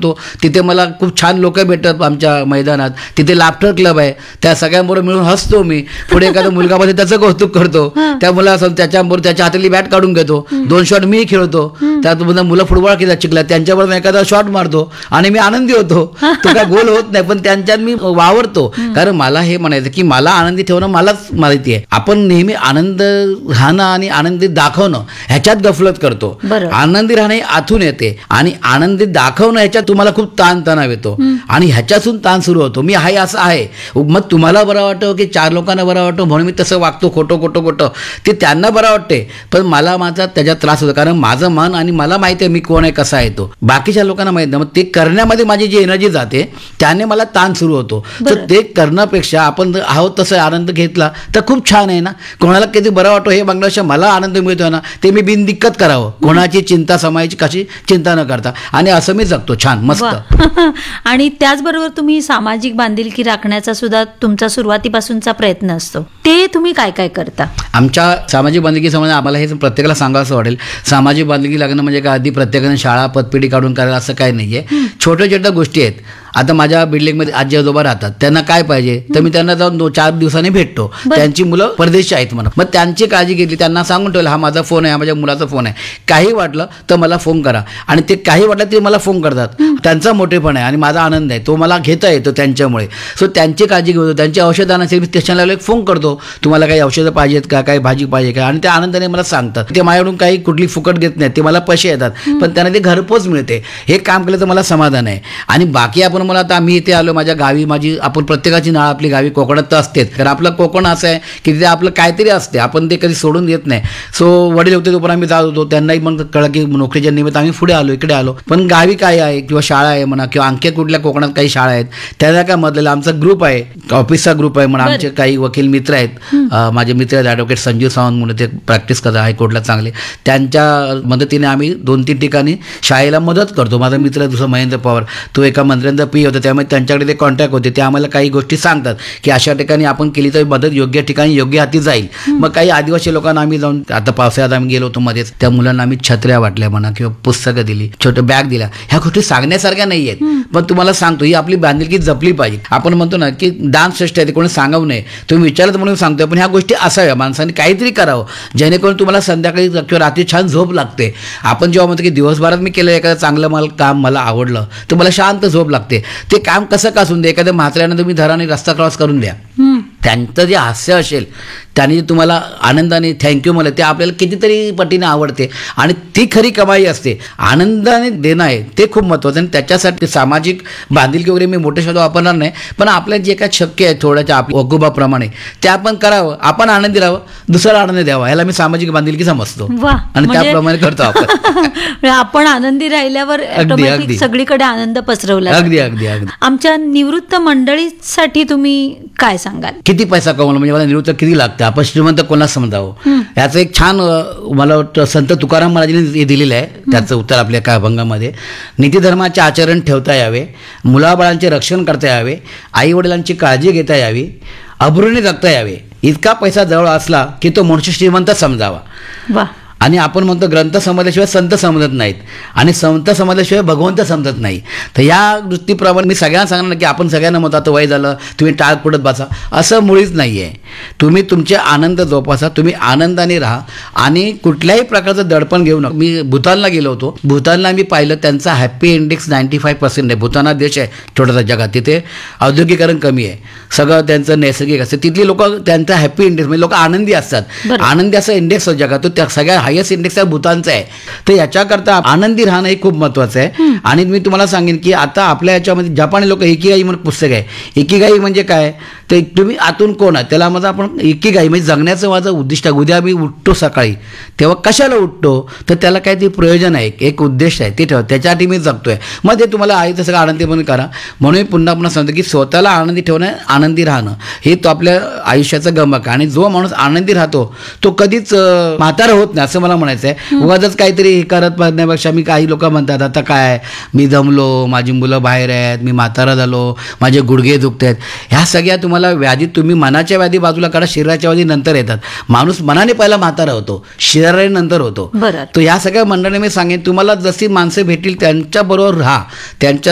शकतो. तिथे मला खूप छान लोक भेटतात आमच्या मैदानात. तिथे लाफ्टर क्लब आहे, त्या सगळ्यांबरोबर मिळून हसतो मी. पुढे एखादा मुलगा मध्ये त्याचं कौतुक करतो, त्या मुलासोबत त्याच्याबरोबर त्याच्या हातातली बॅट काढून घेतो, 2 शॉट मी खेळतो. त्यात मुलं फुटबॉल खेळतात चिखल्यात, त्यांच्याबरोबर एखादा शॉट मारतो आणि मी आनंदी होतो. तो काय गोल होत नाही पण त्यांच्यात मी वावरतो. कारण मला हे म्हणायचं की मला आनंदी ठेवणं मलाच माहिती आहे. आपण नेहमी आनंद राहणं आणि आनंदी दाखवणं ह्याच्यात गफलत करतो. आनंदी राहणं हे आतून येते आणि आनंदी दाखवणं ह्याच्यात तुम्हाला खूप ताणतणाव येतो आणि ह्याच्यातून ताण सुरू होतो. मी आहे असं आहे, मग तुम्हाला बरं वाटतं की 4 लोकांना बरं वाटतं म्हणून मी तसं वागतो, खोटं ते त्यांना बरं वाटते पण मला माझा त्याच्यात त्रास होतो. कारण माझं मन आणि मला माहिती आहे मी कोण आहे, कसा आहे तो. बाकीच्या लोकांना माहित नाही. मग ते करण्यामध्ये माझी जी एनर्जी जाते त्याने मला ताण सुरू होतो. तर ते करण्यापेक्षा आपण आहोत तसं आनंद घेतला तर खूप छान आहे ना. कोणाला किती बरं वाटतो हे बघण्यापेक्षा मला आनंद मिळतो ना, ते मी बिनदिक्कत करावं. कोणाची चिंता समाजाची कशी चिंता न करता. आणि असं मी जगतो छान मस्त. आणि त्याचबरोबर तुम्ही सामाजिक बांधिलकी राखण्याचा सुद्धा तुमचा सुरुवातीपासूनचा प्रयत्न असतो. ते तुम्ही काय काय करता? आमच्या सामाजिक बांधिलकी संबंधी आम्हाला हे प्रत्येकाला सांगावं वाटेल. सामाजिक बांधिलकी लागणं म्हणजे काय आधी प्रत्येकाने शाळा पतपेढी काढून करायला असं काही नाहीये. छोट्या गोष्टी आहेत. आता माझ्या बिल्डिंगमध्ये आजी आजोबा राहतात, त्यांना काय पाहिजे तर मी त्यांना जाऊन 4 दिवसांनी भेटतो. त्यांची मुलं परदेशी आहेत म्हणून, मग त्यांची काळजी घेतली, त्यांना सांगून ठेवलं हा माझा फोन आहे, हा माझ्या मुलाचा फोन आहे, काही वाटलं तर मला फोन करा. आणि ते काही वाटलं ते मला फोन करतात. त्यांचा मोठेपण आहे आणि माझा आनंद आहे, तो मला घेता येतो त्यांच्यामुळे. सो त्यांची काळजी घेतो. त्यांची औषधं नसेल मी स्टेशनला एक फोन करतो, तुम्हाला काही औषधं पाहिजेत का, काही भाजी पाहिजे का, आणि त्या आनंदाने मला सांगतात. ते माझ्याकडून काही कुठली फुकट घेत नाहीत, ते मला पैसे येतात पण त्यांना ते घरपोच मिळते. हे काम केलं तर मला समाधान आहे. आणि बाकी आपण मला आता आम्ही इथे आलो माझ्या गावी, माझी आपण प्रत्येकाची नाळ आपली गावी कोकणात तर असतेच. कारण आपलं कोकण असं आहे की तिथे आपलं काहीतरी असते, आपण ते कधी सोडून देत नाही. सो वडील होते तोपर्यंत आम्ही जात होतो, त्यांनाही मग कळलं की नोकरीच्या निमित्त आम्ही पुढे आलो, इकडे आलो. पण गावी काय आहे किंवा शाळा आहे म्हणा किंवा आणखी कुठल्या कोकणात काही शाळा आहेत त्याला काय मधलेला आमचा ग्रुप आहे, ऑफिसचा ग्रुप आहे म्हणा. आमचे काही वकील मित्र आहेत, माझे मित्र आहेत ॲडव्होकेट संजीव सावंत म्हणून, ते प्रॅक्टिस करतात हायकोर्टला चांगले. त्यांच्या मदतीने आम्ही 2-3 ठिकाणी शाळेला मदत करतो. माझा मित्र दुसरा महेंद्र पवार, तो एका मंत्र्यांचा पी होता, त्यामुळे त्यांच्याकडे ते कॉन्टॅक्ट होते. ते आम्हाला काही गोष्टी सांगतात की अशा ठिकाणी आपण केली तर मदत योग्य ठिकाणी योग्य हाती जाईल. मग काही आदिवासी लोकांना आम्ही जाऊन, आता पावसाळ्यात आम्ही गेलो होतो मध्येच, त्या मुलांना आम्ही छत्र्या वाटल्या म्हणा किंवा पुस्तकं दिली, छोटं बॅग दिला. ह्या गोष्टी सांगण्यासारख्या नाही आहेत पण तुम्हाला सांगतो ही आपली बांधिलकी जपली पाहिजे. आपण म्हणतो ना की दान श्रेष्ठ आहे, ते कोणी सांगू नये. तुम्ही विचारत म्हणून सांगतोय पण ह्या गोष्टी असाव्या. माणसाने काहीतरी करावं जेणेकरून तुम्हाला संध्याकाळी किंवा रात्री छान झोप लागते. आपण जेव्हा म्हणतो की दिवसभरात मी केलं एखादं चांगलं काम मला आवडलं तर मला शांत झोप लागते. ते काम कसं का असून दे, एखाद्या म्हाताऱ्यानं तुम्ही धराने रस्ता क्रॉस करून द्या, त्यांचं जे हास्य असेल त्याने तुम्हाला आनंदाने थँक्यू मला, ते आपल्याला कितीतरी पटीने आवडते आणि ती खरी कमाई असते. आनंदाने देणं आहे ते खूप महत्त्वाचं. आणि त्याच्यासाठी सामाजिक बांधिलकी वगैरे मी मोठे शब्द वापरणार नाही पण आपल्याला जे काय शक्य आहे थोड्याच्या आपल्या वकुबाप्रमाणे ते आपण करावं. आपण आनंदी राहावं, दुसऱ्याला आनंद द्यावा, ह्याला मी सामाजिक बांधिलकी समजतो आणि त्याप्रमाणे करतो आपण. आपण आनंदी राहिल्यावर सगळीकडे आनंद पसरवला. अगदी अगदी अगदी. आमच्या निवृत्त मंडळीसाठी तुम्ही काय सांगाल? किती पैसा कमवला म्हणजे मला निवृत्त किती लागतं, आपण श्रीमंत कोणाला समजावं. याचं एक छान मला वाटतं संत तुकाराम महाराजांनी हे दिलेलं आहे, त्याचं उत्तर आपल्या काय अभंगामध्ये. नीतिधर्माचे आचरण ठेवता यावे, मुलाबाळांचे रक्षण करता यावे, आई वडिलांची काळजी घेता यावी, अब्रूने जगता यावे. इतका पैसा जवळ असला की तो मनुष्य श्रीमंत समजावा. आणि आपण म्हणतो ग्रंथ समजल्याशिवाय संत समजत नाहीत आणि संत समजल्याशिवाय भगवंत समजत नाही. तर या दृष्टीप्रमाणे मी सगळ्यांना सांगणार की आपण सगळ्यांना म्हणतो आता वय झालं तुम्ही टाळ पडत बसा, असं मुळीच नाही आहे. तुम्ही तुमचे आनंद जोपासा, तुम्ही आनंदाने राहा आणि कुठल्याही प्रकारचं दडपण घेऊ नका. मी भूतानला गेलो होतो, भूतानला मी पाहिलं त्यांचा हॅपी इंडेक्स 95% आहे. भूतान हा देश आहे छोटासा जगात, तिथे औद्योगिकरण कमी आहे, सगळं त्यांचं नैसर्गिक असतं. तिथली लोक त्यांचा हॅपी इंडेक्स म्हणजे लोक आनंदी असतात. आनंदी असा इंडेक्स जगात तो त्या सगळ्या हायस्ट इंडेक्स भूतानचा आहे. तर याच्याकरता आनंदी राहणं हे खूप महत्त्वाचं आहे. आणि मी तुम्हाला सांगेन की आता आपल्या याच्यामध्ये जपानी लोक इकिगाई म्हणून पुस्तक आहे. इकिगाई म्हणजे काय, तर तुम्ही आतून कोण आहे त्याला माझं आपण इकिगाई म्हणजे जगण्याचं माझं उद्दिष्ट आहे. उद्या मी उठतो सकाळी तेव्हा कशाला उठतो तर त्याला काहीतरी प्रयोजन आहे, एक उद्देश आहे, ते ठेवा, त्याच्यासाठी मी जगतोय. मग ते तुम्हाला आहे तसं आनंदी म्हणून करा. म्हणून मी पुन्हा सांगतो की स्वतःला आनंदी ठेवणं, आनंदी राहणं हे तो आपल्या आयुष्याचं गमक. आणि जो माणूस आनंदी राहतो तो कधीच म्हातारा होत नाही असं मला म्हणायचं आहे. उगाच काहीतरी करत बघण्यापेक्षा मी काही लोक म्हणतात आता काय मी दमलो, माझी मुलं बाहेर आहेत, मी म्हातारा झालो, माझे गुडघे दुखत आहेत. ह्या सगळ्या तुम्हाला व्याधी, तुम्ही मनाच्या व्याधी बाजूला काढा, शरीराच्या व्याधी नंतर येतात. माणूस मनाने पहिला म्हातारा होतो, शरीराने नंतर होतो. तर ह्या सगळ्या मंडळाने मी सांगेन तुम्हाला जशी माणसं भेटतील त्यांच्याबरोबर राहा, त्यांच्या